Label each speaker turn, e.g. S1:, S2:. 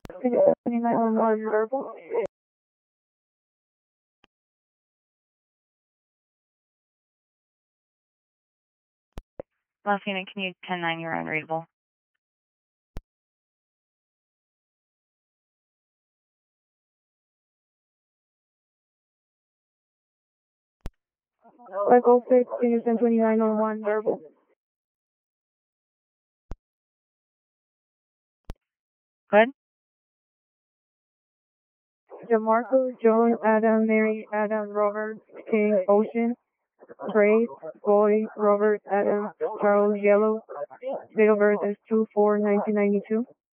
S1: 2911 verbal.
S2: Last unit, can you 10-9, you're unreadable.
S1: Echo 6, can you send 2911 verbal?
S2: Good?
S1: Jamarco, John, Adam, Mary, Adam, Robert, King, Ocean, Grace, Boy, Robert, Adam, Charles, Yellow. Date of birth is 2/4/1992.